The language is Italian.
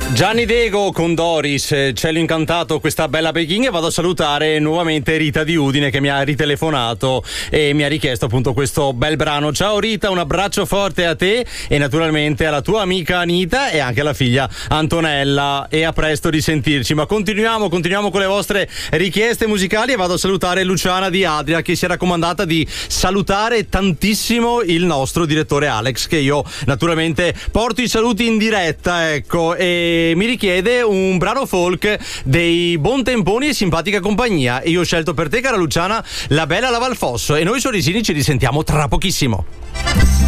Gianni Dego con Doris, cielo incantato, questa bella Pechino, e vado a salutare nuovamente Rita di Udine che mi ha ritelefonato e mi ha richiesto appunto questo bel brano. Ciao Rita, un abbraccio forte a te e naturalmente alla tua amica Anita e anche alla figlia Antonella, e a presto di sentirci. Ma continuiamo con le vostre richieste musicali e vado a salutare Luciana di Adria che si è raccomandata di salutare tantissimo il nostro direttore Alex, che io naturalmente porto i saluti in diretta, ecco, e mi richiede un brano folk dei Buontemponi e Simpatica Compagnia, e io ho scelto per te, cara Luciana, La Bella Lava il Fosso, e noi sorrisini ci risentiamo tra pochissimo.